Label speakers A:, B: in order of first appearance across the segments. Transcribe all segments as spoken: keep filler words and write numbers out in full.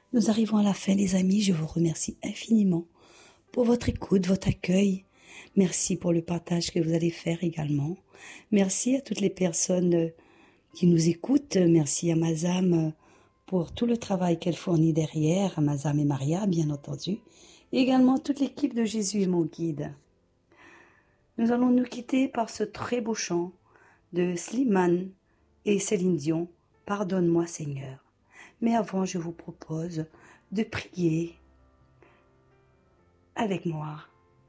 A: Nous arrivons à la fin, les amis. Je vous remercie infiniment pour votre écoute, votre accueil. Merci pour le partage que vous allez faire également. Merci à toutes les personnes qui nous écoutent. Merci à Mazam pour tout le travail qu'elle fournit derrière, à Mazam et Maria, bien entendu. Et également toute l'équipe de Jésus est mon guide. Nous allons nous quitter par ce très beau chant de Slimane et Céline Dion, « Pardonne-moi Seigneur ». Mais avant, je vous propose de prier avec moi.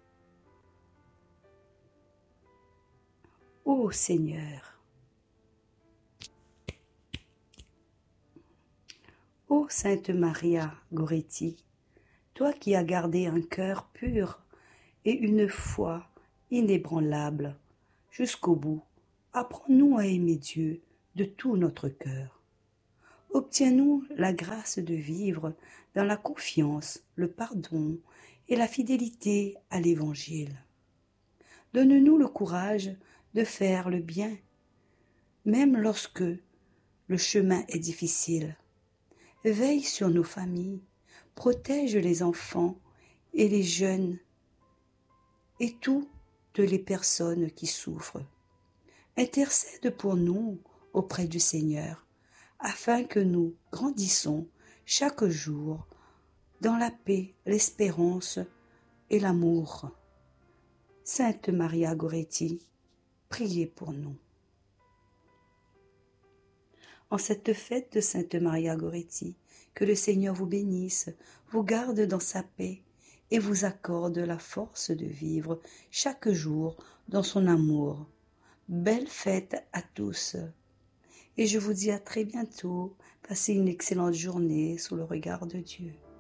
A: Ô Seigneur, ô Sainte Maria Goretti, toi qui as gardé un cœur pur et une foi inébranlable jusqu'au bout, apprends-nous à aimer Dieu de tout notre cœur. Obtiens-nous la grâce de vivre dans la confiance, le pardon et la fidélité à l'Évangile. Donne-nous le courage de faire le bien, même lorsque le chemin est difficile. Veille sur nos familles, protège les enfants et les jeunes et toutes les personnes qui souffrent. Intercède pour nous auprès du Seigneur, afin que nous grandissons chaque jour dans la paix, l'espérance et l'amour. Sainte Maria Goretti, priez pour nous. En cette fête de Sainte Maria Goretti, que le Seigneur vous bénisse, vous garde dans sa paix et vous accorde la force de vivre chaque jour dans son amour. Belle fête à tous. Et je vous dis à très bientôt. Passez une excellente journée sous le regard de Dieu.